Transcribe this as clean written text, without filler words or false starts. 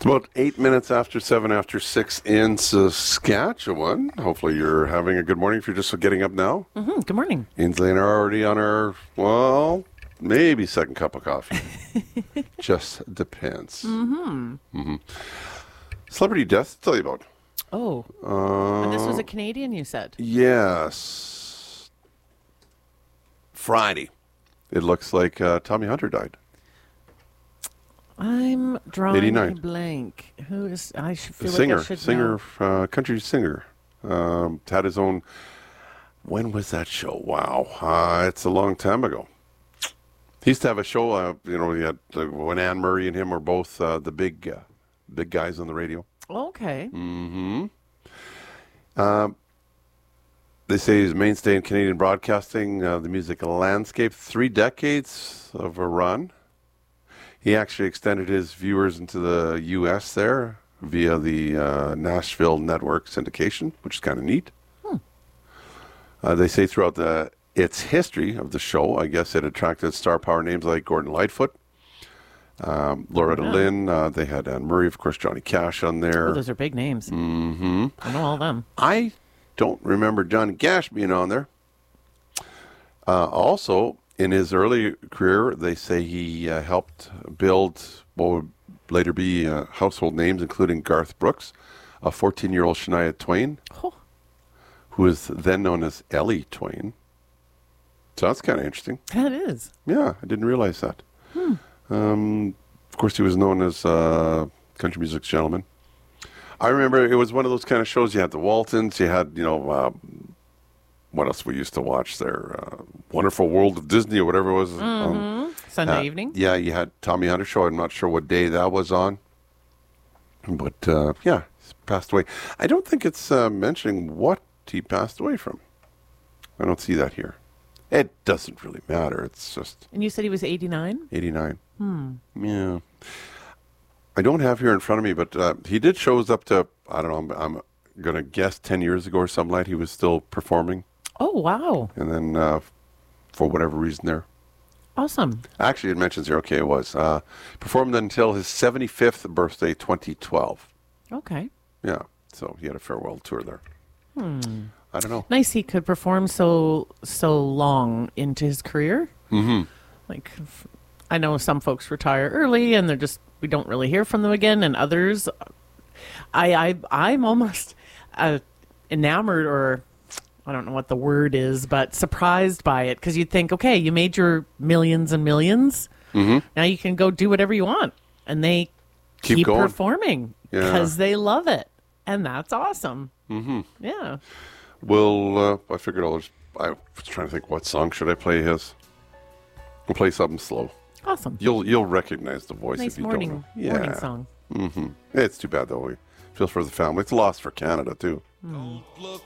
It's about 8 minutes after 7 after 6 in Saskatchewan. Hopefully you're having a good morning if you're just getting up now. Mm-hmm. Good morning. Ainsley and I are already on our, maybe second cup of coffee. Just depends. Celebrity deaths to tell you about. Oh. And this was a Canadian, you said? Yes. Friday. It looks like Tommy Hunter died. I'm drawing 89. a blank. Who is? I should feel Singer, like I should know. country singer. Had his own. When was that show? Wow, it's a long time ago. He used to have a show. He had when Anne Murray and him were both the big guys on the radio. Okay. They say he's a mainstay in Canadian broadcasting, the music landscape. 3 decades of a run. He actually extended his viewers into the U.S. there via the Nashville network syndication, which is kind of neat. They say throughout its history of the show, I guess it attracted star power names like Gordon Lightfoot, Loretta Lynn. They had Anne Murray, of course, Johnny Cash on there. Oh, those are big names. Mm-hmm. I know all of them. I don't remember Johnny Cash being on there. Also, in his early career, they say he helped build what would later be household names, including Garth Brooks, a 14-year-old Shania Twain, who is then known as Ellie Twain. So that's kind of interesting. That is. Yeah, I didn't realize that. Of course, he was known as country music's gentleman. I remember it was one of those kind of shows. You had the Waltons. You had, what else we used to watch there? Wonderful World of Disney or whatever it was. Sunday evening? Yeah, you had Tommy Hunter show. I'm not sure what day that was on. But, he's passed away. I don't think it's mentioning what he passed away from. I don't see that here. It doesn't really matter. It's just... And you said he was 89? 89. Yeah. I don't have here in front of me, but he did shows up to, I don't know, I'm going to guess 10 years ago or something like that. He was still performing. Oh, wow. And then for whatever reason there. Awesome. Actually, it mentions here, it was. Performed until his 75th birthday, 2012. Okay. Yeah. So he had a farewell tour there. I don't know. Nice he could perform so long into his career. Mm-hmm. Like, I know some folks retire early and we don't really hear from them again, and others, I'm almost enamored, or I don't know what the word is, but surprised by it, because you'd think, okay, you made your millions and millions, now you can go do whatever you want, and they keep performing because they love it, and that's awesome. Yeah. Well, I figured I was trying to think, what song should I play his? We'll play something slow. Awesome. You'll recognize the voice Nice if you morning, don't know. morning song. It's too bad though. We feel for the family. It's a loss for Canada too.